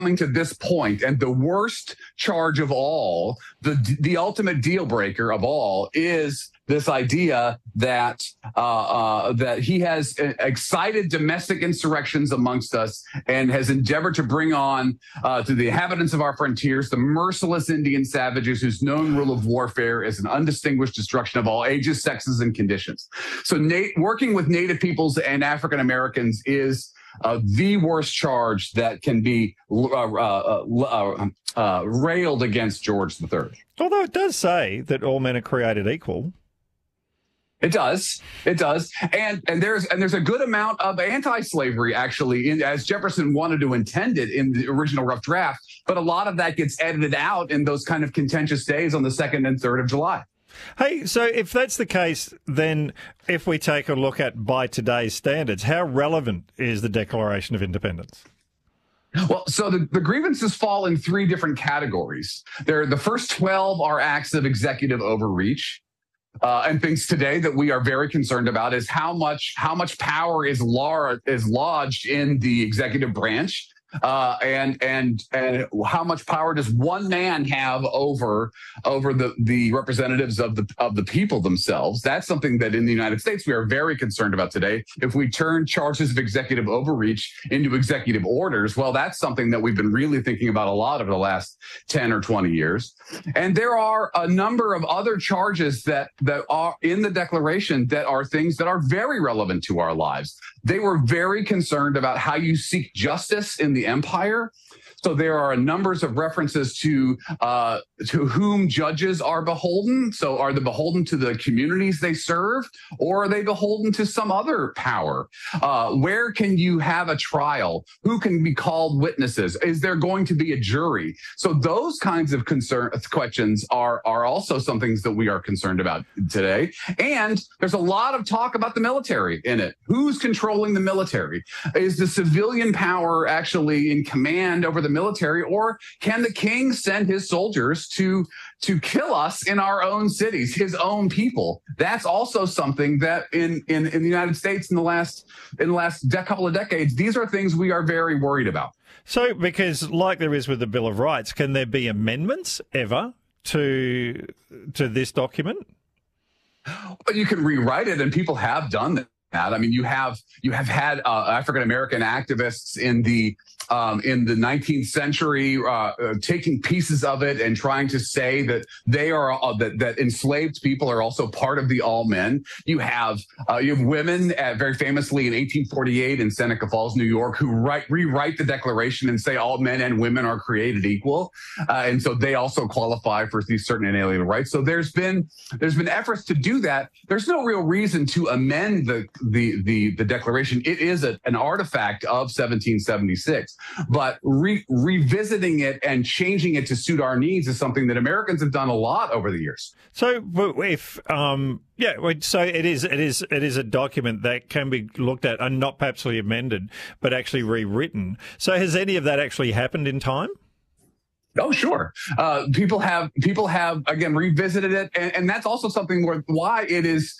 to this point, and the worst charge of all, the ultimate deal breaker of all, is this idea that that he has excited domestic insurrections amongst us and has endeavored to bring on to the inhabitants of our frontiers the merciless Indian savages whose known rule of warfare is an undistinguished destruction of all ages, sexes, and conditions. So working with Native peoples and African Americans is the worst charge that can be railed against George III. Although it does say that all men are created equal. It does. And there's a good amount of anti-slavery, actually, as Jefferson wanted to intend it in the original rough draft. But a lot of that gets edited out in those kind of contentious days on the 2nd and 3rd of July. Hey, so if that's the case, then if we take a look at by today's standards, how relevant is the Declaration of Independence? Well, so the grievances fall in 3 different categories. The first 12 are acts of executive overreach. And things today that we are very concerned about is how much power is lodged in the executive branch, and how much power does one man have over the representatives of the people themselves. That's something that in the United States we are very concerned about today. If we turn charges of executive overreach into executive orders, well, that's something that we've been really thinking about a lot over the last 10 or 20 years. And there are a number of other charges that are in the Declaration that are things that are very relevant to our lives. They were very concerned about how you seek justice in the empire. So there are numbers of references to whom judges are beholden. So are they beholden to the communities they serve, or are they beholden to some other power? Where can you have a trial? Who can be called witnesses? Is there going to be a jury? So those kinds of questions are also some things that we are concerned about today. And there's a lot of talk about the military in it. Who's controlling the military? Is the civilian power actually in command over the military, or can the king send his soldiers to kill us in our own cities, his own people? That's also something that in the United States in the last couple of decades, these are things we are very worried about. So, because like there is with the Bill of Rights, can there be amendments ever to this document? But you can rewrite it, and people have done that. I mean, you have had African American activists in the 19th century taking pieces of it and trying to say that they are that enslaved people are also part of the all men. You have women, very famously in 1848 in Seneca Falls, New York, who rewrite the Declaration and say all men and women are created equal, and so they also qualify for these certain inalienable rights. So there's been efforts to do that. There's no real reason to amend the Declaration. It is an artifact of 1776, but revisiting it and changing it to suit our needs is something that Americans have done a lot over the years. So if so it is a document that can be looked at and not perhaps amended, but actually rewritten. So has any of that actually happened in time? Oh, sure. People have again revisited it, and that's also something why it is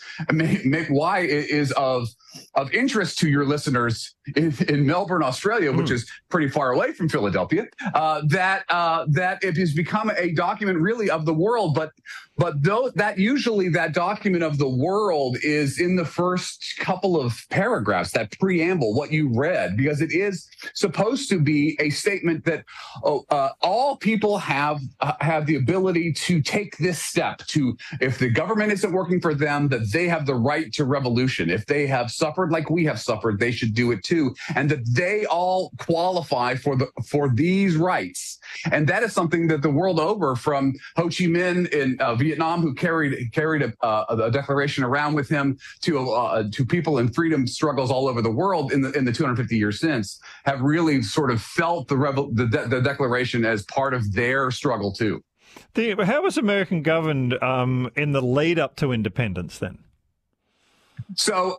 of interest to your listeners in Melbourne, Australia, which is pretty far away from Philadelphia. That it has become a document really of the world, but that document of the world is in the first couple of paragraphs, that preamble, what you read, because it is supposed to be a statement that all people have the ability to take this step to, if the government isn't working for them, that they have the right to revolution. If they have suffered like we have suffered, they should do it too, and that they all qualify for these rights. And that is something that the world over, from Ho Chi Minh in Vietnam, who carried a declaration around with him, to people in freedom struggles all over the world in the 250 years since, have really sort of felt the declaration as part of their struggle too. How was American governed in the lead up to independence then? So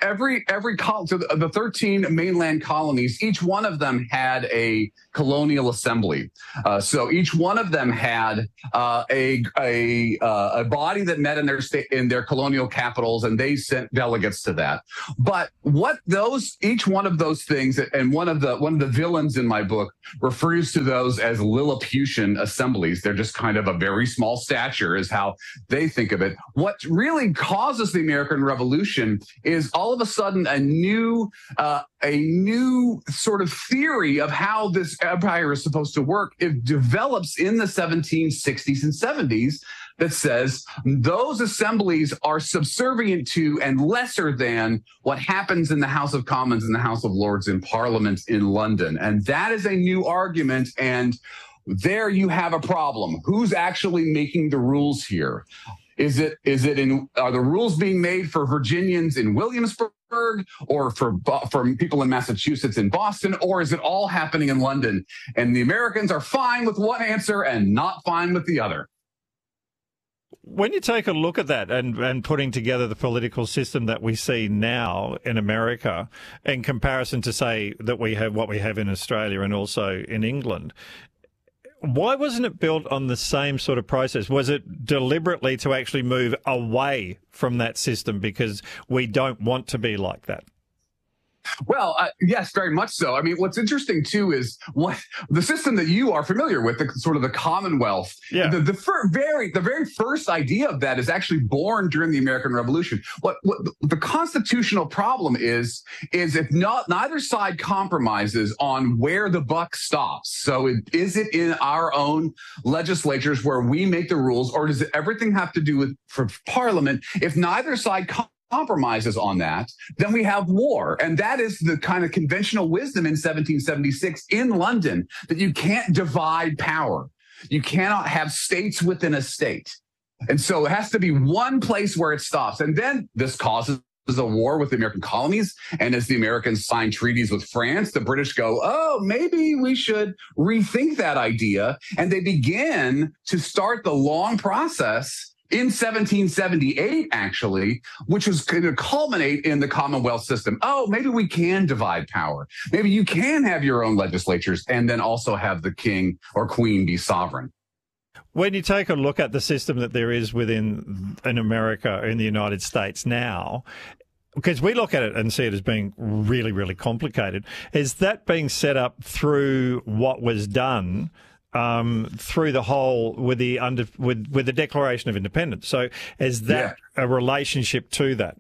so the 13 mainland colonies, each one of them had a colonial assembly. So each one of them had a body that met in their colonial capitals, and they sent delegates to that. But each one of those things, and one of the villains in my book refers to those as Lilliputian assemblies. They're just kind of a very small stature, is how they think of it. What really causes the American Revolution is all of a sudden a new sort of theory of how this empire is supposed to work. It develops in the 1760s and 70s that says those assemblies are subservient to and lesser than what happens in the House of Commons and the House of Lords in Parliament in London. And that is a new argument. And there you have a problem. Who's actually making the rules here? Are the rules being made for Virginians in Williamsburg, or for people in Massachusetts in Boston, or is it all happening in London? And the Americans are fine with one answer and not fine with the other. When you take a look at that and putting together the political system that we see now in America in comparison to, say, that we have what we have in Australia and also in England, why wasn't it built on the same sort of process? Was it deliberately to actually move away from that system because we don't want to be like that? Well, yes, very much so. I mean, what's interesting, too, is what the system that you are familiar with, the Commonwealth. Yeah. The very first idea of that is actually born during the American Revolution. What the constitutional problem is if neither side compromises on where the buck stops. So is it in our own legislatures where we make the rules, or does everything have to do with for Parliament? If neither side compromises on that, then we have war. And that is the kind of conventional wisdom in 1776 in London, that you can't divide power. You cannot have states within a state. And so it has to be one place where it stops. And then this causes a war with the American colonies. And as the Americans sign treaties with France, the British go, oh, maybe we should rethink that idea. And they begin to start the long process in 1778, actually, which was going to culminate in the Commonwealth system. Oh, maybe we can divide power. Maybe you can have your own legislatures and then also have the king or queen be sovereign. When you take a look at the system that there is in America, in the United States now, because we look at it and see it as being really, really complicated, is that being set up through what was done through the whole with the Declaration of Independence? So is that a relationship to that?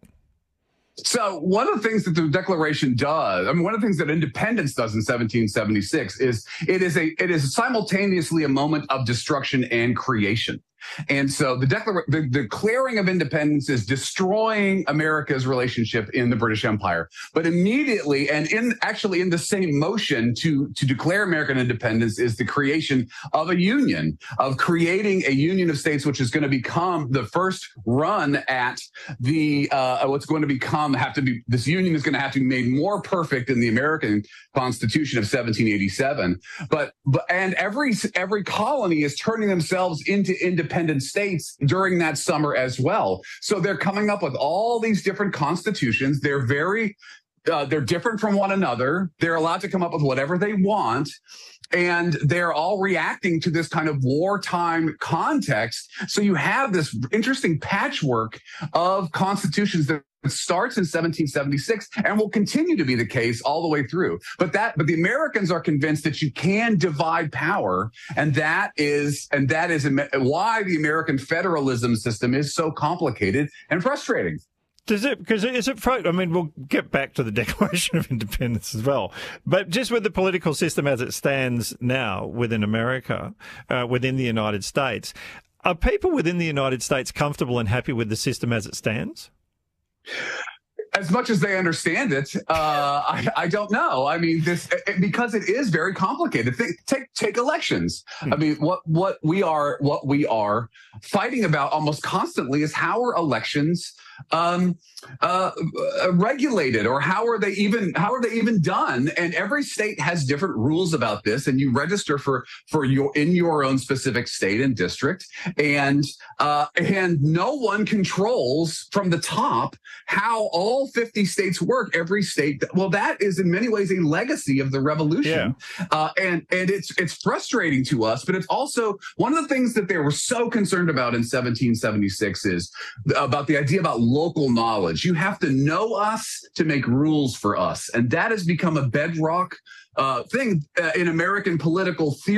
So one of the things that the Declaration does, one of the things that independence does in 1776 is it is simultaneously a moment of destruction and creation. And so the declaring of independence is destroying America's relationship in the British Empire. But immediately, and in the same motion to declare American independence, is the creation of a union, of creating a union of states, which is going to become the first run at the what's going to become this union is going to have to be made more perfect in the American Constitution of 1787. But every colony is turning themselves into independent states during that summer as well. So they're coming up with all these different constitutions. They're they're different from one another. They're allowed to come up with whatever they want. And they're all reacting to this kind of wartime context. So you have this interesting patchwork of constitutions that starts in 1776 and will continue to be the case all the way through. But the Americans are convinced that you can divide power, and that is why the American federalism system is so complicated and frustrating. We'll get back to the Declaration of Independence as well, but just with the political system as it stands now within America, within the United States, are people within the United States comfortable and happy with the system as it stands? As much as they understand it, I don't know. I mean, because it is very complicated. Take elections. I mean, what we are fighting about almost constantly is how are elections regulated, or how are they even done? And every state has different rules about this, and you register for your own specific state and district, and no one controls from the top how all 50 states work. Every state, well, that is in many ways a legacy of the revolution, and it's frustrating to us, but it's also one of the things that they were so concerned about in 1776 is about the idea about local knowledge. You have to know us to make rules for us, and that has become a bedrock thing in American political theory.